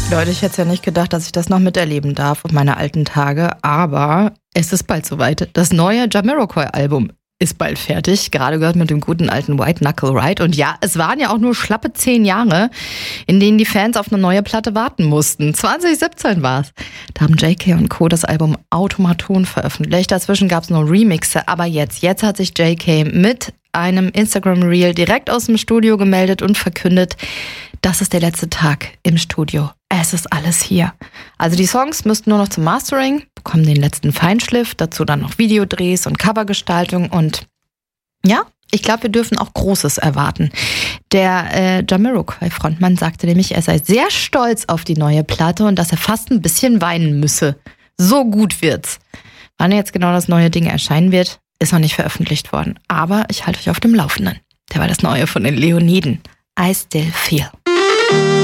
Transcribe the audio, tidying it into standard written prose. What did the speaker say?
Leute, ich hätte ja nicht gedacht, dass ich das noch miterleben darf auf meine alten Tage, aber es ist bald soweit. Das neue Jamiroquai-Album ist bald fertig, gerade gehört mit dem guten alten White Knuckle Ride. Und ja, es waren ja auch nur schlappe 10 Jahre, in denen die Fans auf eine neue Platte warten mussten. 2017 war's. Da haben JK und Co. das Album Automaton veröffentlicht. Dazwischen gab's nur Remixe, aber jetzt hat sich JK mit einem Instagram-Reel direkt aus dem Studio gemeldet und verkündet, das ist der letzte Tag im Studio. Es ist alles hier. Also die Songs müssten nur noch zum Mastering, bekommen den letzten Feinschliff, dazu dann noch Videodrehs und Covergestaltung und ja, ich glaube, wir dürfen auch Großes erwarten. Der Jamiroquai-Frontmann sagte nämlich, er sei sehr stolz auf die neue Platte und dass er fast ein bisschen weinen müsse. So gut wird's. Wann jetzt genau das neue Ding erscheinen wird, ist noch nicht veröffentlicht worden. Aber ich halte euch auf dem Laufenden. Der war das Neue von den Leoniden. I Still Feel.